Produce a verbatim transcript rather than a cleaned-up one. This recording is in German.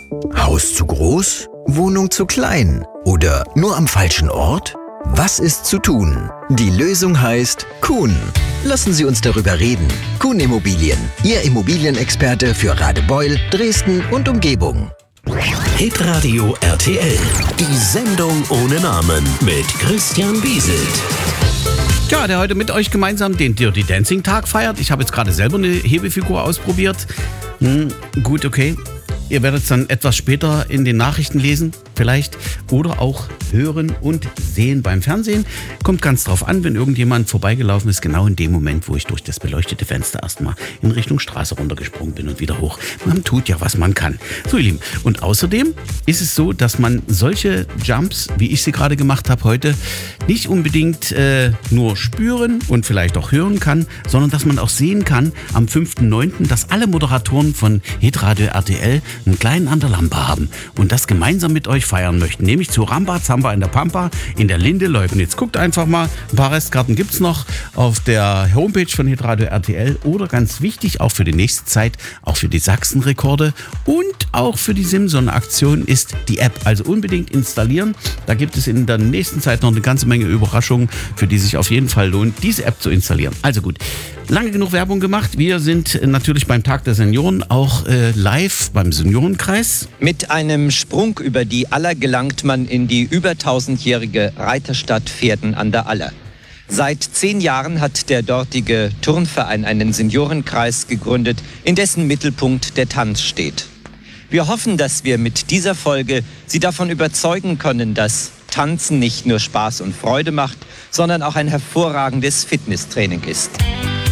Haus zu groß? Wohnung zu klein? Oder nur am falschen Ort? Was ist zu tun? Die Lösung heißt Kuhn. Lassen Sie uns darüber reden. Kuhn Immobilien, Ihr Immobilienexperte für Radebeul, Dresden und Umgebung. Hitradio R T L, die Sendung ohne Namen mit Christian Wieselt. Ja, der heute mit euch gemeinsam den Dirty Dancing Tag feiert. Ich habe jetzt gerade selber eine Hebefigur ausprobiert. Hm, gut, okay. Ihr werdet es dann etwas später in den Nachrichten lesen, vielleicht, oder auch hören und sehen beim Fernsehen. Kommt ganz drauf an, wenn irgendjemand vorbeigelaufen ist, genau in dem Moment, wo ich durch das beleuchtete Fenster erstmal in Richtung Straße runtergesprungen bin und wieder hoch. Man tut ja, was man kann. So, ihr Lieben, und außerdem ist es so, dass man solche Jumps, wie ich sie gerade gemacht habe heute, nicht unbedingt äh, nur spüren und vielleicht auch hören kann, sondern dass man auch sehen kann am fünften neunten, dass alle Moderatoren von Hitradio R T L einen kleinen an der Lampe haben und das gemeinsam mit euch feiern möchten, nämlich zu Ramba Zamba in der Pampa in der Linde Leubnitz. Guckt einfach mal, ein paar Restkarten gibt es noch auf der Homepage von Hitradio R T L oder ganz wichtig, auch für die nächste Zeit, auch für die Sachsenrekorde und auch für die Simson-Aktion ist die App. Also unbedingt installieren. Da gibt es in der nächsten Zeit noch eine ganze Menge Überraschungen, für die sich auf jeden Fall lohnt, diese App zu installieren. Also gut, lange genug Werbung gemacht. Wir sind natürlich beim Tag der Senioren auch äh, live beim Seniorenkreis. Mit einem Sprung über die Aller gelangt man in die über tausendjährige Reiterstadt Pferden an der Aller. Seit zehn Jahren hat der dortige Turnverein einen Seniorenkreis gegründet, in dessen Mittelpunkt der Tanz steht. Wir hoffen, dass wir mit dieser Folge Sie davon überzeugen können, dass Tanzen nicht nur Spaß und Freude macht, sondern auch ein hervorragendes Fitnesstraining ist.